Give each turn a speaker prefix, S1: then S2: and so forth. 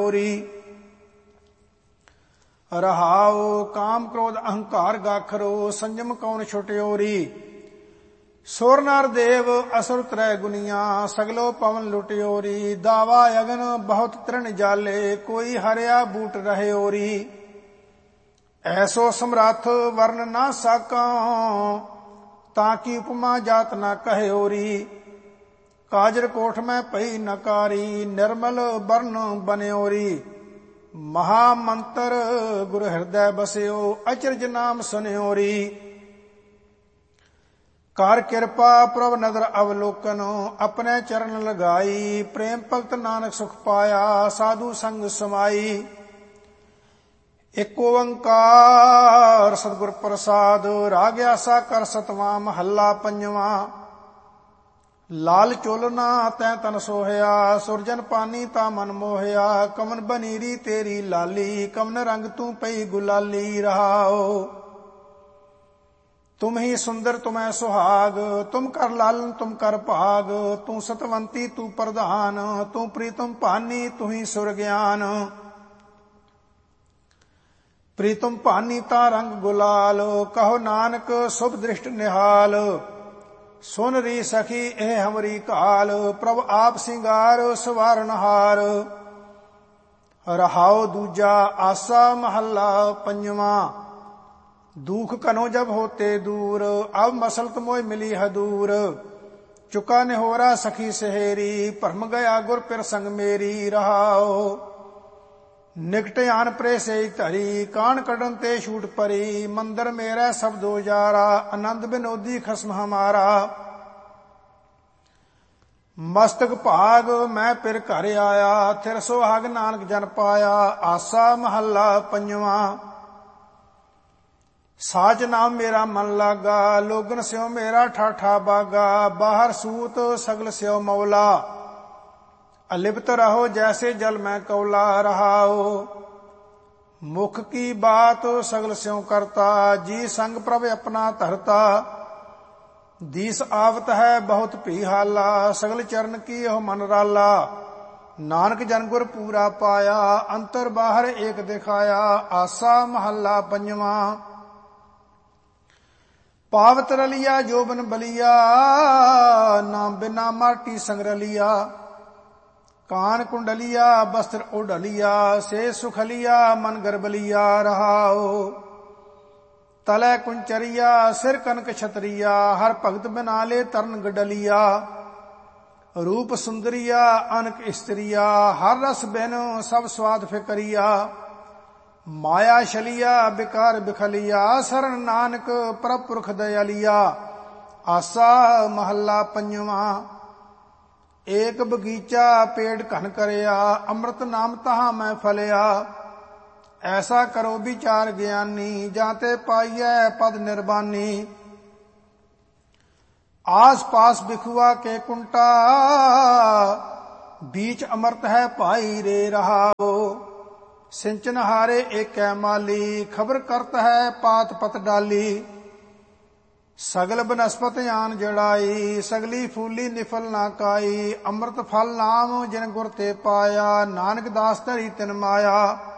S1: ओरी। रहाओ काम क्रोध अहंकार गाखरो, संयम कौन छुट्योरी। सुर नर देव असुर त्रय गुनिया, सगलो पवन लुटियोरी। दावा अगन बहुत तृण जाले, कोई हरिया बूट रहे ओरी। ऐसो समर्थ वर्ण ना साका, ताकि उपमा जात न कहे ओरी। काजर कोठ में पई नकारी, निर्मल वर्ण बन्योरी। महामंत्र गुरु हृदय बस्यो, अचरज नाम सुन्योरी। कर कृपा प्रभ नदर अवलोकन, अपने चरण लगाई। प्रेम भगत नानक सुख पाया, साधु संग समाई। एक ओंकार सतगुर प्रसाद, राग आसा कर सतवां। महला पंजवा। लाल चोलना तै तन सोहया, सुरजन पानी ता मन मोहया। कमन बनीरी तेरी लाली, कमन रंग तू पई गुलाली। रहाओ तुम ही सुंदर तुम्हें सुहाग, तुम कर लालन तुम कर भाग। तू सतवंती तू प्रधान, तू प्रीतम भानी तू ही सुर ज्ञान। प्रीतम भानी ता रंग गुलाल, कहो नानक शुभ दृष्ट निहाल। सुन री सखी ए हमरी काल, प्रभ आप सिंगार सवारनहार। रहाओ दूजा आसा महला पंजवा। दुख कनो जब होते दूर, अब मसलत मोय मिली हदूर। चुका निहोरा सखी सहेरी, भरम गया गुर पिर संग मेरी। रहाओ निकट आन प्रे से धरी, कान कड़न ते छूट परी। मंदिर मेरा सब दो जारा, आनंद बिनोदी खसम हमारा। मस्तक भाग मैं पिर घर आया, थिर सुहाग नानक जन पाया। आसा महला पंजवा। साज नाम मेरा मन लागा, लोगन स्यो मेरा ठाठा बागा। बाहर सूत सगल स्यो मौला, अलिप्त रहो जैसे जल में कौला। रहाओ मुख की बात सगल स्यों करता, जी संग प्रभ अपना धरता। दीस आवत है बहुत पीहाला, सगल चरण की हो मन राला। नानक जन गुर पूरा पाया, अंतर बाहर एक दिखाया। आसा महला पंजवा। पावत रलिया जोबन बलिया, नाम बिना माटी संग रलिया। कान कुंडलिया वस्त्र ओढ़लिया, से सुखलिया मन गर्बलिया। रहाओ तले कुंचरिया, सिर कनक छतरिया। हर भगत बना ले तरन गडलिया। रूप सुंदरिया अनक स्त्रिया, हर रस बिन सब स्वाद फिकरिया। माया शलिया बिकार बिखलिया, शरण नानक प्रभ पुरख दयालिया। आसा महला पंजवा। एक बगीचा पेड़ घन करया, अमृत नाम तहां मैं फलया। ऐसा करो विचार ज्ञानी, जाते पाइयै पद निर्बानी। आस पास बिखुआ के कुंटा, बीच अमृत है पाई रे। रहाओ सिंचन हारे एक माली, खबर करत है पात पत डाली। सगल बनस्पत आन जड़ाई, सगली फूली निफल ना काई। अमृत फल नाम जिन गुर ते पाया, नानक दास धरी तिन माया।